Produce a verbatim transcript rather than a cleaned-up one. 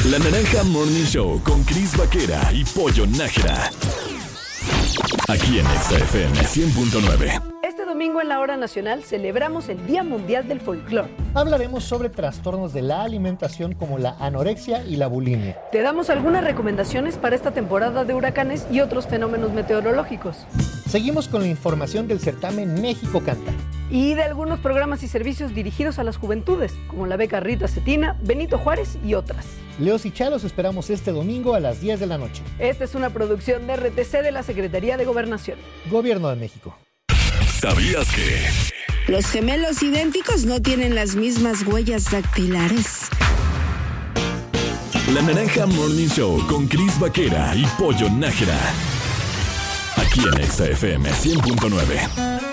La Naranja Morning Show con Chris Vaquera y Pollo Nájera. Aquí en Exa F M cien punto nueve. Este domingo en la Hora Nacional celebramos el Día Mundial del Folclore. Hablaremos sobre trastornos de la alimentación como la anorexia y la bulimia. Te damos algunas recomendaciones para esta temporada de huracanes y otros fenómenos meteorológicos. Seguimos con la información del certamen México Canta. Y de algunos programas y servicios dirigidos a las juventudes, como la beca Rita Cetina, Benito Juárez y otras. Leos y Chalos esperamos este domingo a las diez de la noche. Esta es una producción de R T C de la Secretaría de Gobernación. Gobierno de México. ¿Sabías que los gemelos idénticos no tienen las mismas huellas dactilares? La Naranja Morning Show con Chris Vaquera y Pollo Nájera. Aquí en Exa F M cien punto nueve.